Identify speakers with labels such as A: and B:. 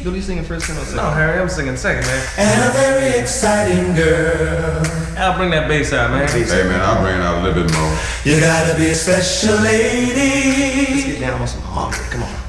A: Philly singing first and second?
B: No, Harry, I'm singing second, man.
C: And a very exciting girl.
B: I'll bring that bass out, man.
D: Hey man, I'll bring it out a little bit more.
C: You gotta be a special lady.
A: Let's get down on some harmony. Come on.